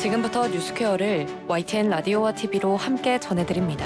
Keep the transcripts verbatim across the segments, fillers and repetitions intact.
지금부터 뉴스퀘어를 와이티엔 라디오와 티비로 함께 전해드립니다.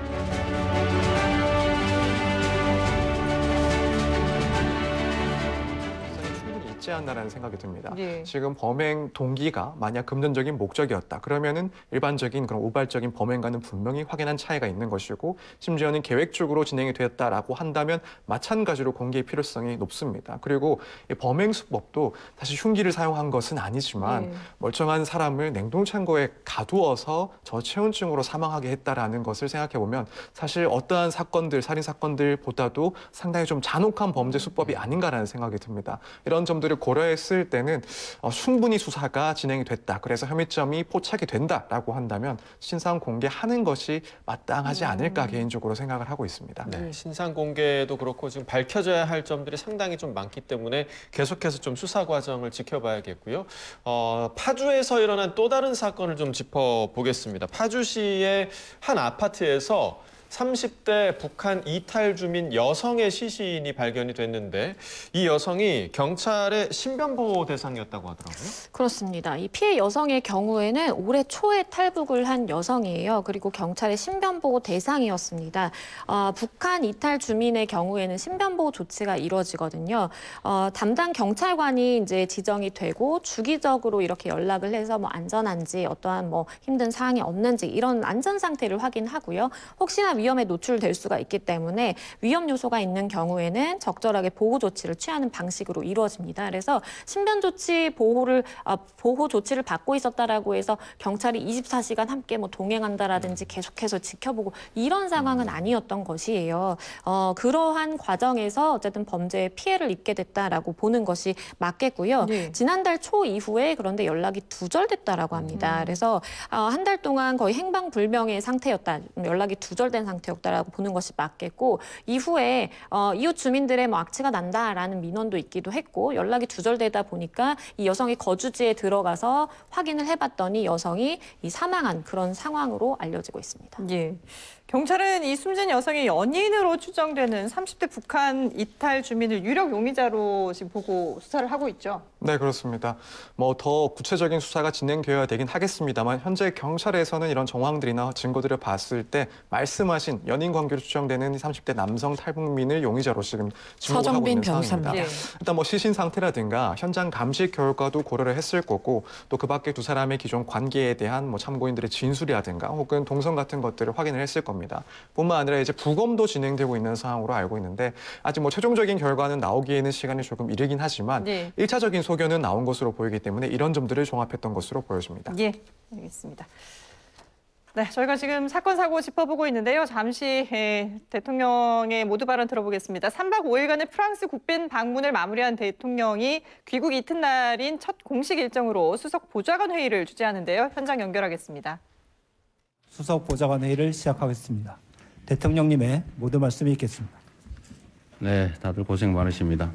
있지 않나라는 생각이 듭니다. 예. 지금 범행 동기가 만약 금전적인 목적이었다. 그러면은 일반적인 그런 우발적인 범행과는 분명히 확연한 차이가 있는 것이고 심지어는 계획적으로 진행이 되었다라고 한다면 마찬가지로 공개의 필요성이 높습니다. 그리고 이 범행 수법도 사실 흉기를 사용한 것은 아니지만 예. 멀쩡한 사람을 냉동창고에 가두어서 저체온증으로 사망하게 했다라는 것을 생각해 보면 사실 어떠한 사건들, 살인 사건들보다도 상당히 좀 잔혹한 범죄 수법이 아닌가라는 생각이 듭니다. 이런 점들을 고려했을 때는 어, 충분히 수사가 진행이 됐다. 그래서 혐의점이 포착이 된다라고 한다면 신상 공개하는 것이 마땅하지 않을까 개인적으로 생각을 하고 있습니다. 네, 신상 공개도 그렇고 지금 밝혀져야 할 점들이 상당히 좀 많기 때문에 계속해서 좀 수사 과정을 지켜봐야겠고요. 어, 파주에서 일어난 또 다른 사건을 좀 짚어보겠습니다. 파주시의 한 아파트에서 삼십 대 북한 이탈 주민 여성의 시신이 발견이 됐는데 이 여성이 경찰의 신변보호 대상이었다고 하더라고요. 그렇습니다. 이 피해 여성의 경우에는 올해 초에 탈북을 한 여성이에요. 그리고 경찰의 신변보호 대상이었습니다. 어, 북한 이탈 주민의 경우에는 신변보호 조치가 이루어지거든요. 어, 담당 경찰관이 이제 지정이 되고 주기적으로 이렇게 연락을 해서 뭐 안전한지 어떠한 뭐 힘든 사항이 없는지 이런 안전 상태를 확인하고요. 혹시나 위험에 노출될 수가 있기 때문에 위험 요소가 있는 경우에는 적절하게 보호 조치를 취하는 방식으로 이루어집니다. 그래서 신변 조치 보호를 아, 보호 조치를 받고 있었다라고 해서 경찰이 이십사 시간 함께 뭐 동행한다라든지 계속해서 지켜보고 이런 상황은 아니었던 것이에요. 어, 그러한 과정에서 어쨌든 범죄에 피해를 입게 됐다라고 보는 것이 맞겠고요. 네. 지난달 초 이후에 그런데 연락이 두절됐다라고 합니다. 음. 그래서 어, 한 달 동안 거의 행방불명의 상태였다. 연락이 두절된 상태였다라고 보는 것이 맞겠고 이후에 어, 이웃 주민들의 뭐 악취가 난다라는 민원도 있기도 했고 연락이 두절되다 보니까 이 여성이 거주지에 들어가서 확인을 해봤더니 여성이 이 사망한 그런 상황으로 알려지고 있습니다. 예. 경찰은 이 숨진 여성의 연인으로 추정되는 삼십 대 북한 이탈 주민을 유력 용의자로 지금 보고 수사를 하고 있죠. 네, 그렇습니다. 뭐 더 구체적인 수사가 진행되어야 되긴 하겠습니다만 현재 경찰에서는 이런 정황들이나 증거들을 봤을 때 말씀하신 연인 관계로 추정되는 삼십 대 남성 탈북민을 용의자로 지금 지목을 하고 있는 상황입니다. 예. 일단 뭐 시신 상태라든가 현장 감식 결과도 고려를 했을 거고 또 그 밖에 두 사람의 기존 관계에 대한 뭐 참고인들의 진술이라든가 혹은 동선 같은 것들을 확인을 했을 겁니다. 뿐만 아니라 이제 부검도 진행되고 있는 상황으로 알고 있는데 아직 뭐 최종적인 결과는 나오기에는 시간이 조금 이르긴 하지만 네. 일차적인 소견은 나온 것으로 보이기 때문에 이런 점들을 종합했던 것으로 보여집니다. 예, 알겠습니다. 네, 저희가 지금 사건, 사고 짚어보고 있는데요. 잠시 예, 대통령의 모두 발언 들어보겠습니다. 삼 박 오 일간의 프랑스 국빈 방문을 마무리한 대통령이 귀국 이튿날인 첫 공식 일정으로 수석 보좌관 회의를 주재하는데요. 현장 연결하겠습니다. 수석 보좌관 회의를 시작하겠습니다. 대통령님의 모두 말씀이 있겠습니다. 네, 다들 고생 많으십니다.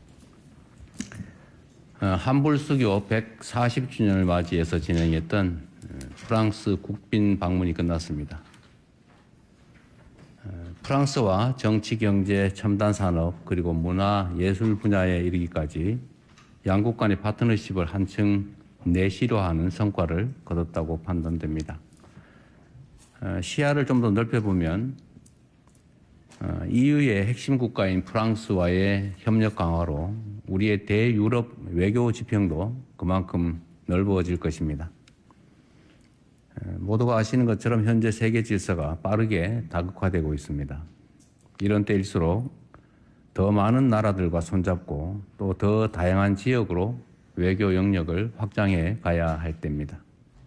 한불수교 백사십 주년을 맞이해서 진행했던 프랑스 국빈 방문이 끝났습니다. 프랑스와 정치, 경제, 첨단 산업, 그리고 문화, 예술 분야에 이르기까지 양국 간의 파트너십을 한층 내실화하는 성과를 거뒀다고 판단됩니다. 시야를 좀 더 넓혀보면 이유의 핵심 국가인 프랑스와의 협력 강화로 우리의 대유럽 외교 지평도 그만큼 넓어질 것입니다. 모두가 아시는 것처럼 현재 세계 질서가 빠르게 다극화되고 있습니다. 이런 때일수록 더 많은 나라들과 손잡고 또 더 다양한 지역으로 외교 영역을 확장해 가야 할 때입니다.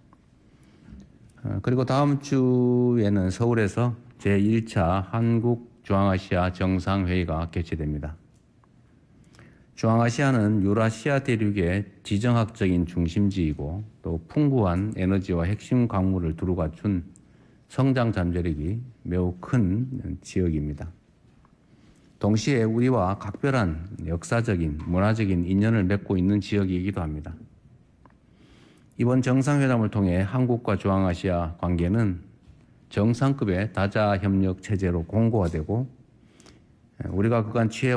그리고 다음 주에는 서울에서 제일 차 한국 중앙아시아 정상회의가 개최됩니다. 중앙아시아는 유라시아 대륙의 지정학적인 중심지이고 또 풍부한 에너지와 핵심 광물을 두루 갖춘 성장 잠재력이 매우 큰 지역입니다. 동시에 우리와 각별한 역사적인, 문화적인 인연을 맺고 있는 지역이기도 합니다. 이번 정상회담을 통해 한국과 중앙아시아 관계는 정상급의 다자협력 체제로 공고화되고 우리가 그간 취해